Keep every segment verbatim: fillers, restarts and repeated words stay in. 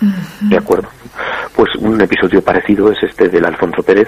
Uh-huh. ¿De acuerdo? Pues un episodio parecido es este del Alfonso Pérez,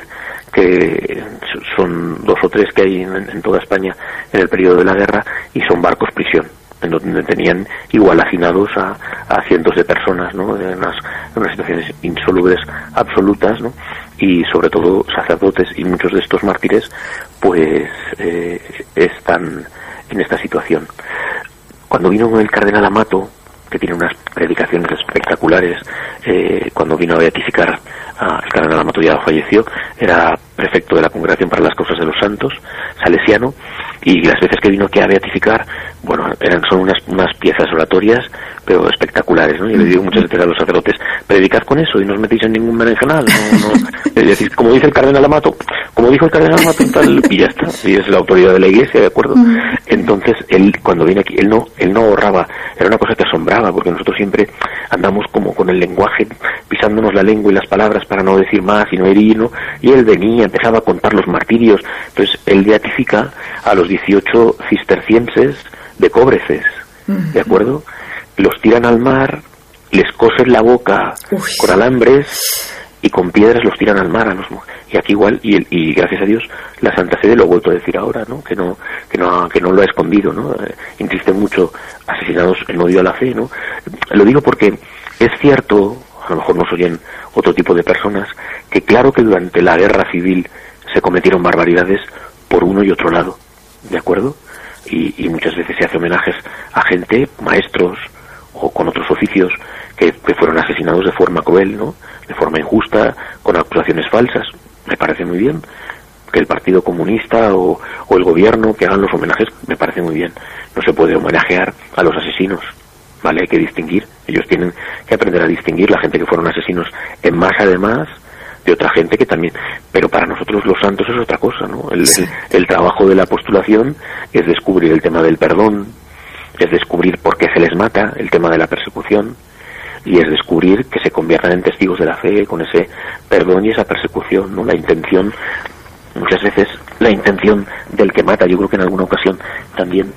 que son dos o tres que hay en, en toda España en el periodo de la guerra, y son barcos prisión, en donde tenían igual hacinados a, a cientos de personas, ¿no? En unas, en unas situaciones insolubles absolutas, ¿no? Y sobre todo sacerdotes, y muchos de estos mártires pues eh, están en esta situación. Cuando vino el cardenal Amato, que tiene unas predicaciones espectaculares, eh, cuando vino a beatificar a, el cardenal Amato ya falleció, era prefecto de la Congregación para las Causas de los Santos, salesiano, y las veces que vino aquí a beatificar, bueno, eran son unas, unas piezas oratorias, pero espectaculares, ¿no? Yo le digo muchas veces a los sacerdotes, predicad con eso y no os metéis en ningún berenjenal, no, no, es decir, como dice el cardenal Amato, como dijo el cardenal Amato, tal, y ya está, y es la autoridad de la Iglesia, ¿de acuerdo? Entonces, él, cuando viene aquí, él no, él no ahorraba, era una cosa que asombraba, porque nosotros siempre andamos como con el lenguaje, pisándonos la lengua y las palabras para no decir más y no herir, ¿no? Y él venía, empezaba a contar los martirios. Entonces, él beatifica a los dieciocho cistercienses de Cóbreces, ¿de acuerdo? Los tiran al mar, les cosen la boca Uy. con alambres y con piedras los tiran al mar a los y aquí igual y, el, y gracias a Dios la Santa Sede lo ha vuelto a decir ahora, ¿no? Que no que no que no lo ha escondido, ¿no? Eh, insiste mucho, asesinados en odio a la fe, ¿no? Lo digo porque es cierto, a lo mejor nos oyen otro tipo de personas, que claro que durante la guerra civil se cometieron barbaridades por uno y otro lado, ¿de acuerdo? Y, y muchas veces se hace homenajes a gente, maestros o con otros oficios que, que fueron asesinados de forma cruel, ¿no? De forma injusta, con acusaciones falsas. Me parece muy bien que el Partido Comunista o, o el gobierno que hagan los homenajes, me parece muy bien. No se puede homenajear a los asesinos, ¿vale? Hay que distinguir. Ellos tienen que aprender a distinguir la gente que fueron asesinos en masa, además de otra gente que también, pero para nosotros los santos es otra cosa, ¿no? El, el, el trabajo de la apostolación es descubrir el tema del perdón, es descubrir por qué se les mata, el tema de la persecución, y es descubrir que se conviertan en testigos de la fe con ese perdón y esa persecución, ¿no? La intención, muchas veces la intención del que mata, yo creo que en alguna ocasión también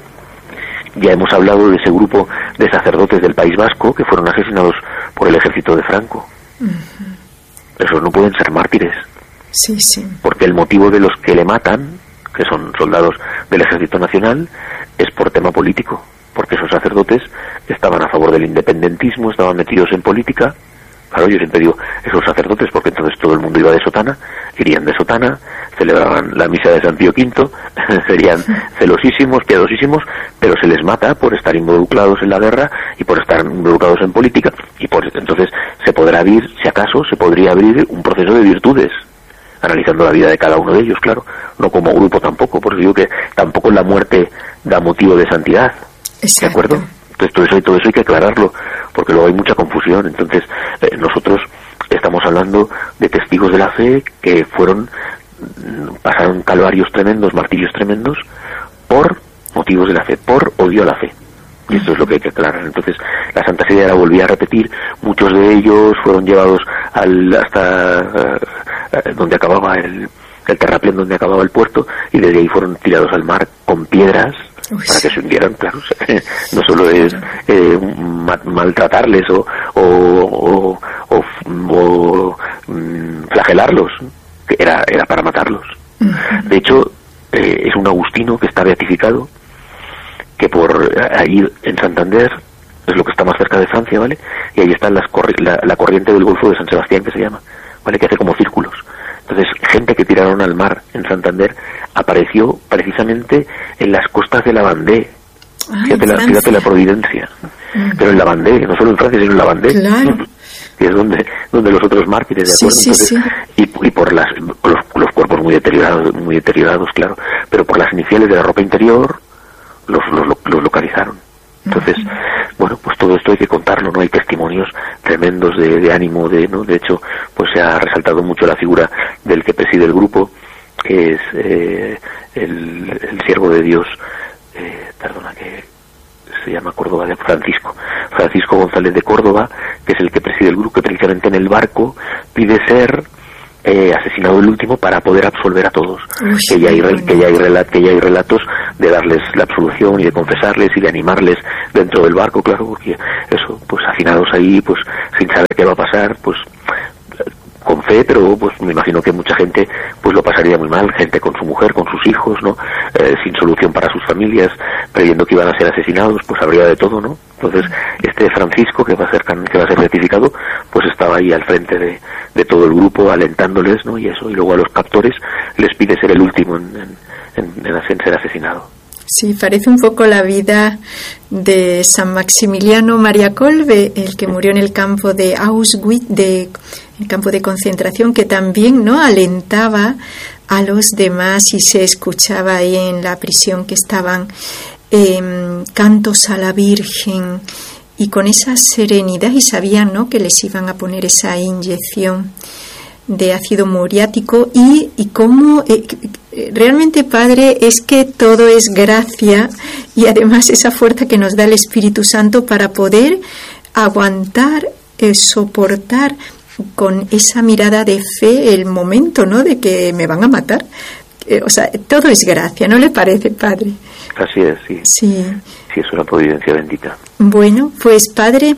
ya hemos hablado de ese grupo de sacerdotes del País Vasco que fueron asesinados por el ejército de Franco. Uh-huh. Esos no pueden ser mártires. Sí, sí. Porque el motivo de los que le matan, que son soldados del Ejército Nacional, es por tema político. Porque esos sacerdotes estaban a favor del independentismo, estaban metidos en política. Claro, yo siempre digo, esos sacerdotes, porque entonces todo el mundo iba de sotana, irían de sotana, celebraban la misa de San Pío quinto, serían celosísimos, piadosísimos, pero se les mata por estar involucrados en la guerra y por estar involucrados en política, y por entonces se podrá abrir, si acaso, se podría abrir un proceso de virtudes, analizando la vida de cada uno de ellos, claro, no como grupo tampoco, porque digo que tampoco la muerte da motivo de santidad. Exacto. ¿De acuerdo? Entonces todo eso y todo eso hay que aclararlo, porque luego hay mucha confusión. Entonces eh, nosotros estamos hablando de testigos de la fe que fueron, pasaron calvarios tremendos, martirios tremendos, por motivos de la fe, por odio a la fe. Y esto es lo que hay que aclarar. Entonces la Santa Sede la volvía a repetir, muchos de ellos fueron llevados al hasta uh, donde acababa el, el terraplén, donde acababa el puerto, y desde ahí fueron tirados al mar con piedras. Uy, para que se hundieran, claro. No solo es eh, ma- maltratarles o, o, o, o, o mm, flagelarlos, que era, era para matarlos. Uh-huh. De hecho, eh, es un agustino que está beatificado, que por ahí en Santander, es lo que está más cerca de Francia, ¿vale? Y ahí está las corri- la, la corriente del Golfo de San Sebastián, que se llama, ¿vale? Que hace como círculos. Entonces, gente que tiraron al mar en Santander apareció precisamente en las costas de la Vendée. Ah, fíjate, la, fíjate la providencia. Mm. Pero en la Vendée, no solo en Francia, sino en la Vendée. Claro. Que es donde, donde los otros mártires, ¿de acuerdo? Sí, sí, Entonces, sí. Y, y por las, los, los cuerpos muy deteriorados, muy deteriorados, claro, pero por las iniciales de la ropa interior los, los, los localizaron. Entonces, uh-huh. bueno, pues todo esto hay que contarlo, ¿no? Hay testimonios tremendos de, de ánimo, de, ¿no? De hecho, pues se ha resaltado mucho la figura del que preside el grupo, que es eh, el, el siervo de Dios, eh, perdona, que se llama Córdoba de Francisco, Francisco González de Córdoba, que es el que preside el grupo, que precisamente en el barco pide ser eh, asesinado el último para poder absolver a todos. Uy, que, ya hay, bueno. que, ya hay relat, que ya hay relatos de darles la absolución y de confesarles y de animarles dentro del barco, claro, porque eso, pues hacinados ahí, pues sin saber qué va a pasar, pues con fe, pero pues me imagino que mucha gente pues lo pasaría muy mal, gente con su mujer, con sus hijos, ¿no? Eh, sin solución para sus familias, previendo que iban a ser asesinados, pues habría de todo, ¿no? Entonces, este Francisco, que va a ser que va a ser beatificado, pues estaba ahí al frente de, de todo el grupo, alentándoles, ¿no? Y eso, y luego a los captores les pide ser el último en, en, en, en ser asesinado. Sí, parece un poco la vida de San Maximiliano María Kolbe, el que murió en el campo de Auschwitz, de, el campo de concentración, que también, ¿no?, alentaba a los demás, y se escuchaba ahí en la prisión que estaban eh, cantos a la Virgen, y con esa serenidad, y sabían, ¿no?, que les iban a poner esa inyección de ácido muriático, y, y cómo eh, realmente, Padre, es que todo es gracia, y además esa fuerza que nos da el Espíritu Santo para poder aguantar, eh, soportar con esa mirada de fe el momento, ¿no?, de que me van a matar. Eh, o sea, todo es gracia, ¿no le parece, Padre? Así es, sí. Sí. Sí, es una providencia bendita. Bueno, pues, Padre,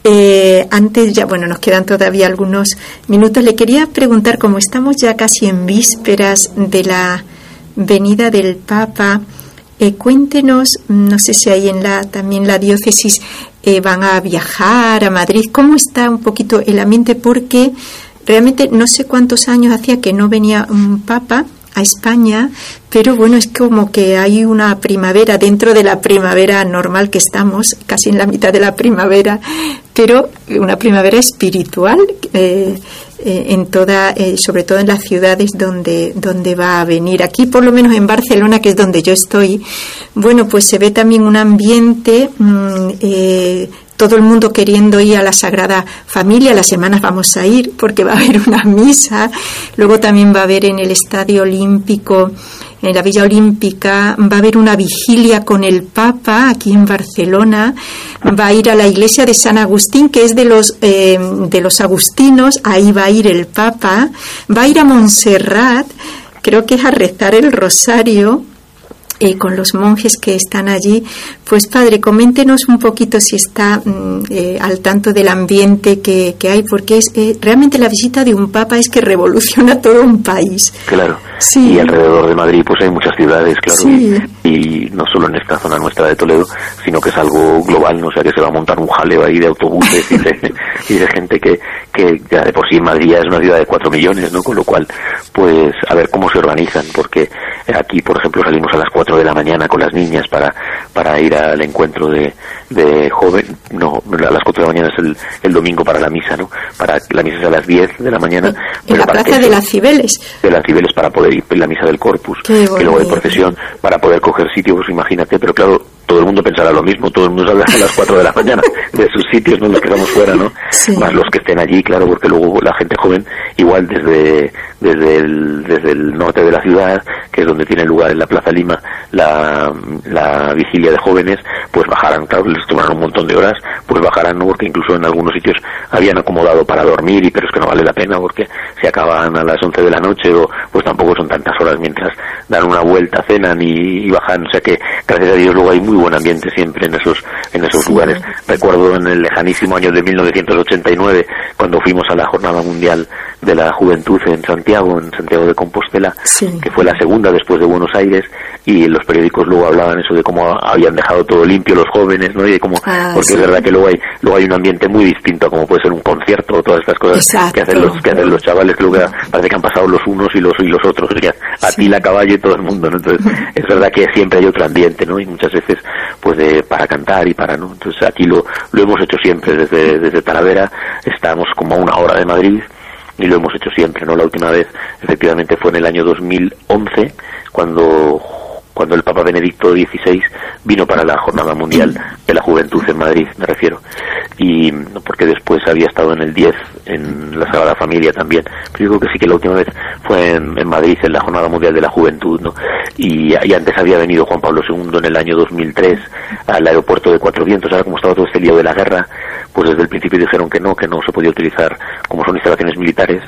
Eh, antes ya, bueno, nos quedan todavía algunos minutos. Le quería preguntar, como estamos ya casi en vísperas de la venida del Papa, eh, cuéntenos, no sé si ahí en la también la diócesis eh, van a viajar a Madrid, ¿cómo está un poquito el ambiente? Porque realmente no sé cuántos años hacía que no venía un Papa a España, pero bueno, es como que hay una primavera dentro de la primavera normal que estamos, casi en la mitad de la primavera, pero una primavera espiritual eh, eh, en toda, eh, sobre todo en las ciudades donde donde va a venir. Aquí, por lo menos en Barcelona, que es donde yo estoy, bueno, pues se ve también un ambiente mmm, eh, todo el mundo queriendo ir a la Sagrada Familia. Las semanas vamos a ir porque va a haber una misa. Luego también va a haber en el Estadio Olímpico, en la Villa Olímpica, va a haber una vigilia con el Papa aquí en Barcelona. Va a ir a la iglesia de San Agustín, que es de los eh, de los agustinos. Ahí va a ir el Papa. Va a ir a Montserrat, creo que es a rezar el rosario. Eh, con los monjes que están allí. Pues, Padre, coméntenos un poquito si está eh, al tanto del ambiente que, que hay, porque es eh, realmente la visita de un Papa es que revoluciona todo un país. Claro, sí. Y alrededor de Madrid pues hay muchas ciudades, claro, sí. y, y no solo en esta zona nuestra de Toledo, sino que es algo global, ¿no? O sea, que se va a montar un jaleo ahí de autobuses y de, y de gente que, que ya de por sí Madrid ya es una ciudad de cuatro millones, ¿no? Con lo cual, pues, a ver cómo se organizan, porque aquí, por ejemplo, salimos a las cuatro de la mañana con las niñas para para ir al encuentro de, de joven, no, a las cuatro de la mañana es el, el domingo para la misa, ¿no? Para la misa es a las diez de la mañana. En, en la plaza de las Cibeles. De las Cibeles para poder ir en la misa del Corpus, que luego hay procesión para poder coger sitio, pues imagínate, pero claro, todo el mundo pensará lo mismo, todo el mundo sale a las cuatro de la mañana de sus sitios, no los que estamos fuera, ¿no? Sí. Más los que estén allí, claro, porque luego la gente joven, igual desde desde el, desde el norte de la ciudad, que es donde tiene lugar en la Plaza Lima la, la vigilia de jóvenes, pues bajarán, claro, les tomarán un montón de horas, pues bajarán, ¿no? Porque incluso en algunos sitios habían acomodado para dormir, y pero es que no vale la pena porque se acaban a las once de la noche, o pues tampoco son tantas horas, mientras dan una vuelta, cenan y, y bajan, o sea que gracias a Dios luego hay muy buen ambiente siempre en esos en esos sí. lugares. Recuerdo en el lejanísimo año de mil novecientos ochenta y nueve, cuando fuimos a la Jornada Mundial de la Juventud en Santiago, en Santiago de Compostela, sí. que fue la segunda después de Buenos Aires, y los periódicos luego hablaban eso de cómo habían dejado todo limpio los jóvenes, ¿no? Y de cómo, ah, porque sí. es verdad que luego hay luego hay un ambiente muy distinto a como puede ser un concierto o todas estas cosas Exacto. que hacen los que hacen los chavales, que luego parece que han pasado los unos y los y los otros, o sea, a ti, la caballo y todo el mundo, ¿no? Entonces es verdad que siempre hay otro ambiente, ¿no? Y muchas veces pues de, para cantar y para, ¿no? Entonces aquí lo lo hemos hecho siempre desde desde Talavera, estamos como a una hora de Madrid y lo hemos hecho siempre, ¿no? La última vez efectivamente fue en el año dos mil once, cuando cuando el Papa Benedicto dieciséis vino para la Jornada Mundial de la Juventud en Madrid, me refiero, y porque después había estado en el diez en la Sagrada Familia también, pero yo creo que sí que la última vez fue en, en Madrid en la Jornada Mundial de la Juventud, ¿no? Y, y antes había venido Juan Pablo segundo en el año dos mil tres al aeropuerto de Cuatro Vientos. Ahora, como estaba todo este lío de la guerra, pues desde el principio dijeron que no, que no se podía utilizar, como son instalaciones militares,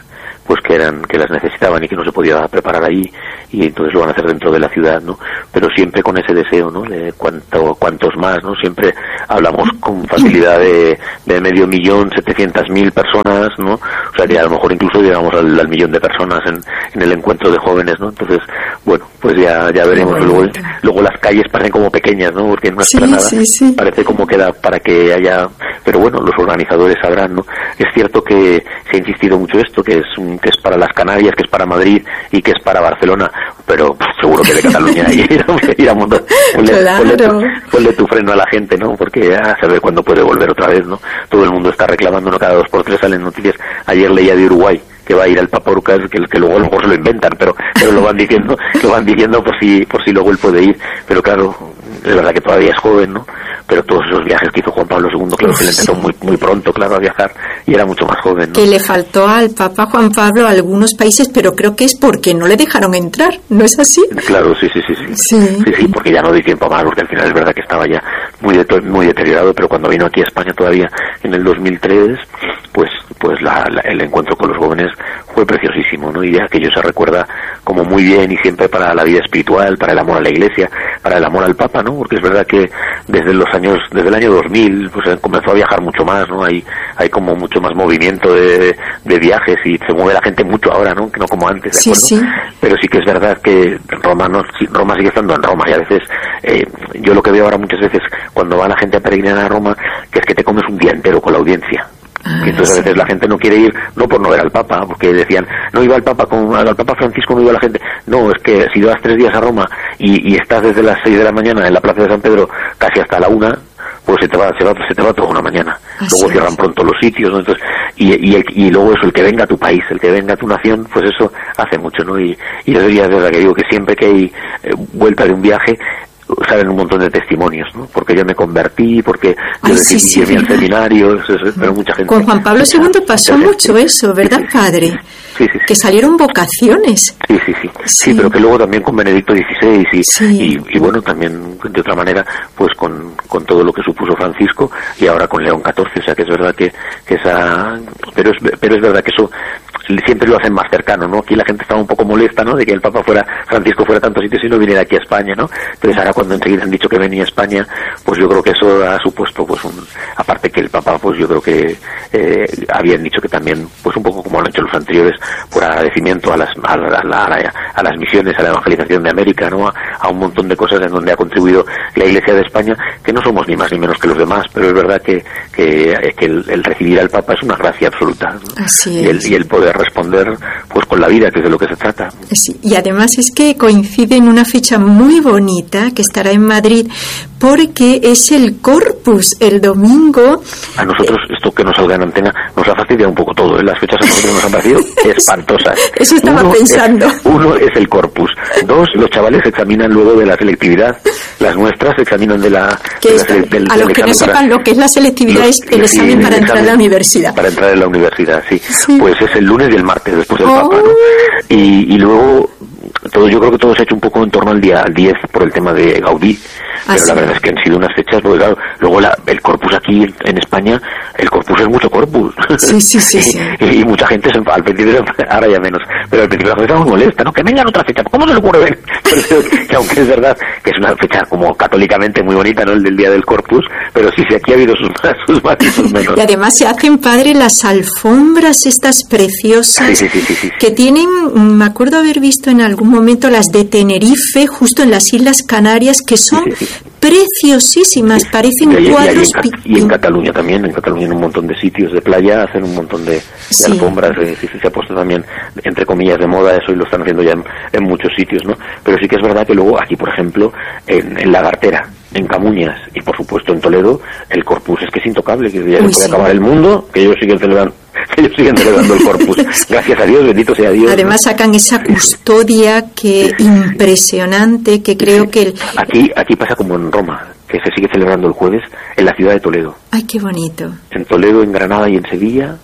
pues que eran que las necesitaban y que no se podía preparar allí, y entonces lo van a hacer dentro de la ciudad, ¿no? Pero siempre con ese deseo, ¿no? De cuánto, cuántos más, ¿no? Siempre hablamos con facilidad de, de medio millón, setecientas mil personas, ¿no? O sea que a lo mejor incluso llegamos al, al millón de personas en, en el encuentro de jóvenes, ¿no? Entonces, bueno, pues ya, ya veremos. Luego, luego las calles parecen como pequeñas, ¿no? Porque no es sí, para nada, sí, sí. parece como queda para que haya, pero bueno, los organizadores sabrán, ¿no? Es cierto que se ha insistido mucho esto, que es que es para las Canarias, que es para Madrid y que es para Barcelona, pero pues, seguro que de Cataluña iremos, ¿no? Ponle, claro. ponle, tu, ponle tu freno a la gente, ¿no? Porque a saber cuándo puede volver otra vez, ¿no? Todo el mundo está reclamando, ¿no? Cada dos por tres salen noticias. Ayer leía de Uruguay que va a ir al Papa Urcas, que, que luego a lo mejor se lo inventan, pero pero lo van diciendo, lo van diciendo por si por si luego él puede ir, pero claro, es verdad que todavía es joven, ¿no? Pero todos esos viajes que hizo Juan Pablo segundo, claro, que le empezó muy muy pronto, claro, a viajar, y era mucho más joven, ¿no? Que le faltó al Papa Juan Pablo a algunos países, pero creo que es porque no le dejaron entrar, ¿no es así? Claro, sí, sí, sí, sí, sí, sí, sí, porque ya no di tiempo más, porque al final es verdad que estaba ya muy de, muy deteriorado, pero cuando vino aquí a España todavía en el dos mil tres, pues pues la, la, el encuentro con los jóvenes fue preciosísimo, ¿no? Y aquello se recuerda como muy bien y siempre para la vida espiritual, para el amor a la Iglesia, para el amor al Papa, ¿no? Porque es verdad que desde los años, desde el año dos mil, pues comenzó a viajar mucho más, ¿no? Hay hay como mucho más movimiento de, de viajes y se mueve la gente mucho ahora, ¿no? Que no como antes, ¿de sí, acuerdo? Sí. Pero sí que es verdad que Roma no, Roma sigue estando en Roma y a veces, eh, yo lo que veo ahora muchas veces cuando va la gente a peregrinar a Roma, que es que te comes un día entero con la audiencia. Ah, y entonces sí. A veces la gente no quiere ir, no por no ver al Papa, porque decían, no iba al Papa, con, al Papa Francisco no iba la gente. No, es que si vas tres días a Roma y, y estás desde las seis de la mañana en la Plaza de San Pedro casi hasta la una, pues se te va, se va, se te va toda una mañana. Así luego cierran es. Pronto los sitios, ¿no? Entonces, y, y, el, y luego eso, el que venga a tu país, el que venga a tu nación, pues eso hace mucho, ¿no? Y, y yo diría, de verdad que digo que siempre que hay eh, vuelta de un viaje, salen un montón de testimonios, ¿no? Porque yo me convertí, porque Ay, yo sí, decidí sí, irme al seminario, eso, eso, pero mucha gente... Con Juan Pablo segundo pasó mucho eso, ¿verdad, padre? Sí, sí, sí. Que salieron vocaciones. Sí, sí, sí, sí, sí. Pero que luego también con Benedicto dieciséis y, sí. y, y bueno, también de otra manera, pues con, con todo lo que supuso Francisco y ahora con León catorce, o sea que es verdad que, que esa... Pero es, pero es verdad que eso siempre lo hacen más cercano, ¿no? Aquí la gente estaba un poco molesta, ¿no? De que el Papa fuera, Francisco fuera a tantos sitios y no viniera aquí a España, ¿no? Entonces ahora cuando enseguida han dicho que venía a España, pues yo creo que eso ha supuesto, pues un, aparte que el Papa, pues yo creo que eh, habían dicho que también, pues un poco como han hecho los anteriores, por agradecimiento a las, a, la, a, la, a las misiones, a la evangelización de América, ¿no? A, a un montón de cosas en donde ha contribuido la Iglesia de España, que no somos ni más ni menos que los demás, pero es verdad que, que, que el, el recibir al Papa es una gracia absoluta, ¿no? Así es. Y el, y el poder responder pues con la vida, que es de lo que se trata. Sí, y además es que coincide en una fecha muy bonita que estará en Madrid, porque es el Corpus, el domingo. A nosotros esto que nos salga en antena nos ha fastidiado un poco todo, ¿eh? Las fechas a nosotros nos han parecido espantosas. Eso estaba uno pensando. Es, uno es el Corpus, dos, los chavales examinan luego de la selectividad, las nuestras examinan de la... Que de es, la del, a los que no sepan lo que es la selectividad, los, es el examen sí, para el entrar examen, a la universidad. Para entrar en la universidad, sí. sí. Pues es el lunes y el martes después del oh. Papa, ¿no? Y, y luego... todo yo creo que todo se ha hecho un poco en torno al día al diez por el tema de Gaudí, pero Así. La verdad es que han sido unas fechas, porque claro, luego la, el Corpus aquí en España, el Corpus es mucho Corpus. Sí, sí, sí. sí. y, y mucha gente se enfada, al principio, ahora ya menos, pero al principio la gente está muy molesta, ¿no? Que vengan otra fecha, ¿cómo se le ocurre ver? Pero, que aunque es verdad que es una fecha como católicamente muy bonita, ¿no? El del día del Corpus, pero sí, sí, aquí ha habido sus más, sus más y sus menos. Y además se hacen, padre, las alfombras estas preciosas, sí, sí, sí, sí, sí. que tienen, me acuerdo haber visto en algún momento las de Tenerife, justo en las Islas Canarias, que son sí, sí, sí. preciosísimas, parecen y, cuadros. Y, y, en, y en Cataluña también, en Cataluña en un montón de sitios de playa hacen un montón de, de sí. alfombras, eh, sí, sí, se ha puesto también, entre comillas, de moda eso y lo están haciendo ya en, en muchos sitios, ¿no? Pero sí que es verdad que luego aquí, por ejemplo, en, en Lagartera, en Camuñas y por supuesto en Toledo, el Corpus es que es intocable, que ya Uy, se puede sí. acabar el mundo, que ellos siguen celebrando, que ellos siguen celebrando el Corpus. Gracias a Dios, bendito sea Dios. Además ¿no? sacan esa custodia que sí, sí. impresionante, que creo sí. que el... aquí aquí pasa como en Roma, que se sigue celebrando el jueves en la ciudad de Toledo. Ay, qué bonito. En Toledo, en Granada y en Sevilla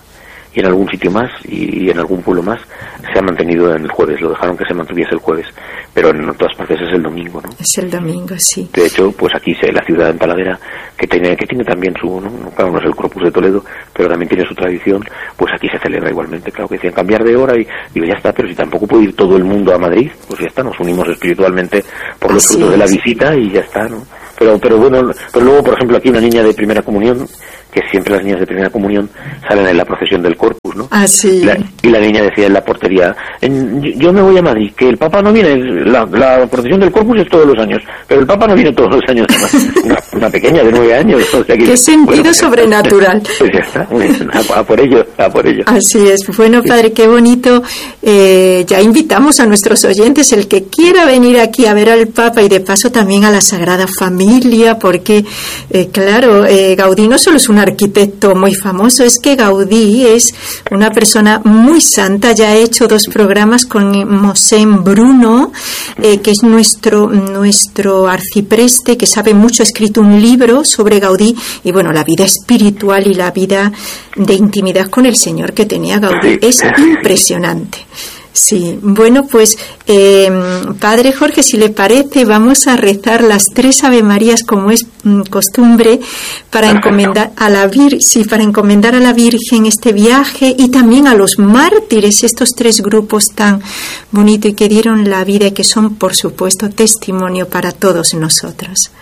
y en algún sitio más y, y en algún pueblo más se ha mantenido en el jueves, lo dejaron que se mantuviese el jueves, pero en todas partes es el domingo, ¿no? Es el domingo, sí. De hecho, pues aquí se, la ciudad de Talavera, que tiene, que tiene también su, ¿no? Claro, no es el Corpus de Toledo, pero también tiene su tradición, pues aquí se celebra igualmente. Claro que decían cambiar de hora y digo, ya está, pero si tampoco puede ir todo el mundo a Madrid, pues ya está, nos unimos espiritualmente por los frutos de la visita y ya está, ¿no? Pero, pero bueno, pero luego, por ejemplo, aquí una niña de primera comunión, que siempre las niñas de primera comunión salen en la procesión del Corpus, ¿no? Ah, sí. La, y la niña decía en la portería, en, yo, yo me voy a Madrid, que el Papa no viene, la, la procesión del Corpus es todos los años, pero el Papa no viene todos los años. Una, una pequeña de nueve años. O sea que, qué sentido bueno, pues, sobrenatural. Pues ya está, a, a por ello, a por ello. Así es. Bueno, padre, qué bonito. Eh, ya invitamos a nuestros oyentes, el que quiera venir aquí a ver al Papa y de paso también a la Sagrada Familia, porque, eh, claro, eh, Gaudí no solo es un arquitecto muy famoso, es que Gaudí es una persona muy santa. Ya he hecho dos programas con Mosén Bruno, eh, que es nuestro nuestro arcipreste, que sabe mucho, ha escrito un libro sobre Gaudí y bueno, la vida espiritual y la vida de intimidad con el Señor que tenía Gaudí es impresionante. Sí, bueno, pues eh, padre Jorge, si le parece, vamos a rezar las tres Ave Marías como es mm, costumbre para encomendar a la Vir- sí, para encomendar a la Virgen este viaje y también a los mártires, estos tres grupos tan bonitos y que dieron la vida y que son, por supuesto, testimonio para todos nosotros.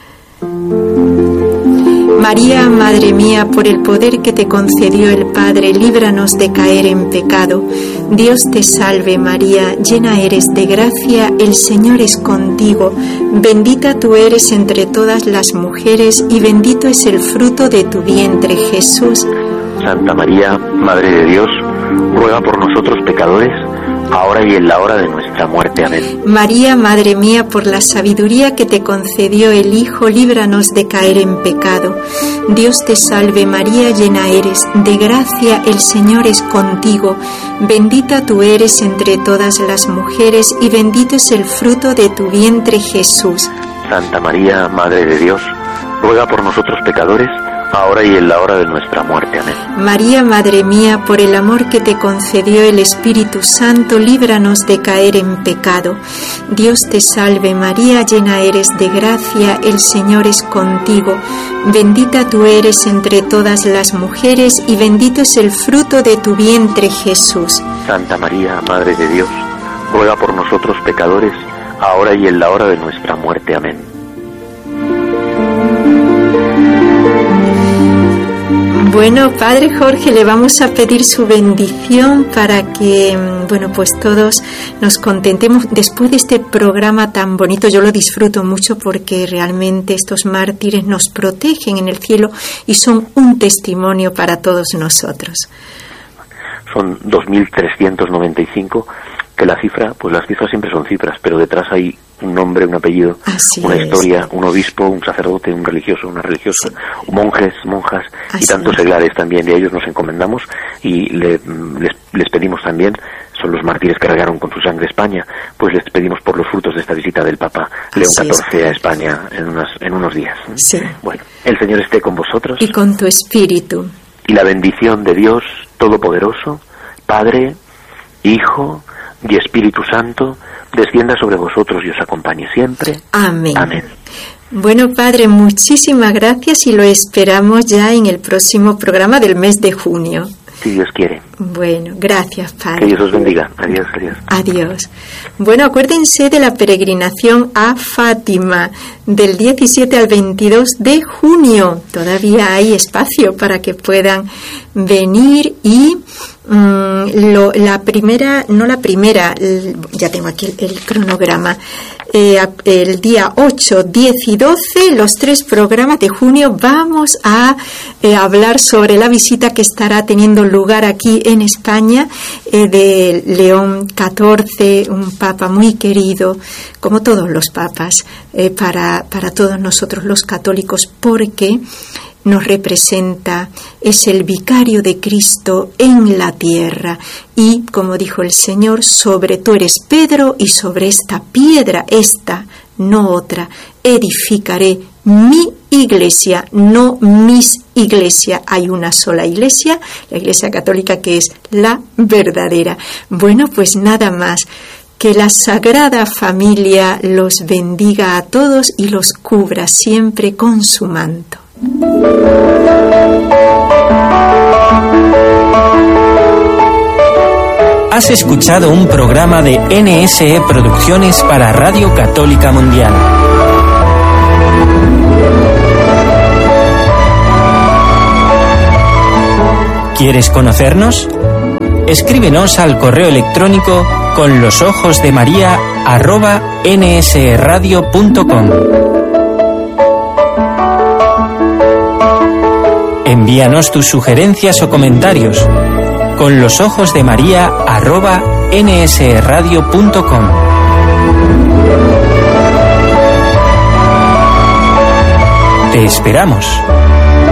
María, Madre mía, por el poder que te concedió el Padre, líbranos de caer en pecado. Dios te salve María, llena eres de gracia, el Señor es contigo. Bendita tú eres entre todas las mujeres y bendito es el fruto de tu vientre, Jesús. Santa María, Madre de Dios, ruega por nosotros pecadores, ahora y en la hora de nuestra muerte. Amén. María, Madre mía, por la sabiduría que te concedió el Hijo, líbranos de caer en pecado. Dios te salve María, llena eres de gracia, el Señor es contigo. Bendita tú eres entre todas las mujeres y bendito es el fruto de tu vientre, Jesús. Santa María, Madre de Dios, ruega por nosotros pecadores, ahora y en la hora de nuestra muerte. Amén. María, Madre mía, por el amor que te concedió el Espíritu Santo, líbranos de caer en pecado. Dios te salve María, llena eres de gracia, el Señor es contigo. Bendita tú eres entre todas las mujeres y bendito es el fruto de tu vientre, Jesús. Santa María, Madre de Dios, ruega por nosotros pecadores, ahora y en la hora de nuestra muerte. Amén. Bueno, padre Jorge, le vamos a pedir su bendición para que, bueno, pues todos nos contentemos después de este programa tan bonito. Yo lo disfruto mucho porque realmente estos mártires nos protegen en el cielo y son un testimonio para todos nosotros. Son dos mil trescientos noventa y cinco, que la cifra, pues las cifras siempre son cifras, pero detrás hay un nombre, un apellido, Así una es. historia, un obispo, un sacerdote, un religioso, una religiosa, sí. monjes, monjas Así y tantos es. seglares también, y a ellos nos encomendamos y le, les, les pedimos también, son los mártires que regaron con su sangre España, pues les pedimos por los frutos de esta visita del Papa León catorce a España en, unas, en unos días. Sí. Bueno, el Señor esté con vosotros. Y con tu espíritu. Y la bendición de Dios Todopoderoso, Padre, Hijo y Espíritu Santo, descienda sobre vosotros y os acompañe siempre. Amén. Amén. Bueno, padre, muchísimas gracias y lo esperamos ya en el próximo programa del mes de junio. Si Dios quiere. Bueno, gracias, padre. Que Dios os bendiga. Adiós, adiós. Adiós. Bueno, acuérdense de la peregrinación a Fátima del diecisiete al veintidós de junio. Todavía hay espacio para que puedan venir y mmm, lo, la primera, no la primera, el, ya tengo aquí el, el cronograma. Eh, el día ocho, diez y doce, los tres programas de junio, vamos a eh, hablar sobre la visita que estará teniendo lugar aquí en España eh, de León catorce, un papa muy querido, como todos los papas, eh, para, para todos nosotros los católicos, porque nos representa, es el vicario de Cristo en la tierra y, como dijo el Señor, sobre tú eres Pedro y sobre esta piedra, esta, no otra, edificaré mi iglesia, no mis iglesia. Hay una sola iglesia, la Iglesia Católica, que es la verdadera. Bueno, pues nada más. Que la Sagrada Familia los bendiga a todos y los cubra siempre con su manto. Has escuchado un programa de N S E Producciones para Radio Católica Mundial. ¿Quieres conocernos? Escríbenos al correo electrónico con los ojos de María arroba nsradio punto com. Envíanos tus sugerencias o comentarios con los ojos de María arroba nsradio punto com. Te esperamos.